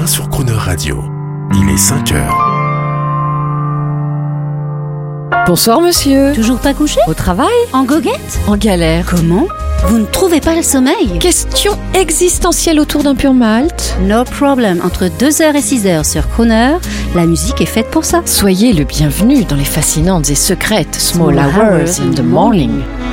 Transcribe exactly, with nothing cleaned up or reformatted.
matin sur Crooner Radio. Il est cinq heures. Bonsoir monsieur. Toujours pas couché? Au travail? En goguette? En galère? Comment? Vous ne trouvez pas le sommeil? Question existentielle autour d'un pur malt? No problem. Entre deux heures et six heures sur Crooner, la musique est faite pour ça. Soyez le bienvenu dans les fascinantes et secrètes Small Hours in the Morning.